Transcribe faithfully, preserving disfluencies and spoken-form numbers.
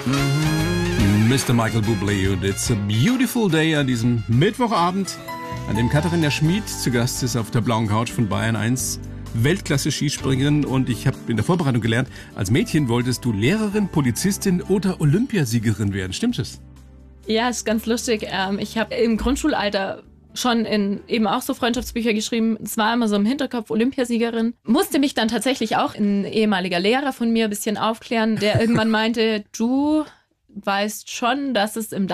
Mister Michael Bublé und It's a Beautiful Day an diesem Mittwochabend, an dem Katharina Schmid zu Gast ist auf der blauen Couch von Bayern eins, Weltklasse-Skispringerin. Und ich habe in der Vorbereitung gelernt, als Mädchen wolltest du Lehrerin, Polizistin oder Olympiasiegerin werden. Stimmt es? Ja, ist ganz lustig. Ich habe im Grundschulalter schon in eben auch so Freundschaftsbücher geschrieben. Es war immer so im Hinterkopf Olympiasiegerin. Musste mich dann tatsächlich auch ein ehemaliger Lehrer von mir ein bisschen aufklären, der irgendwann meinte, du weißt schon, dass es im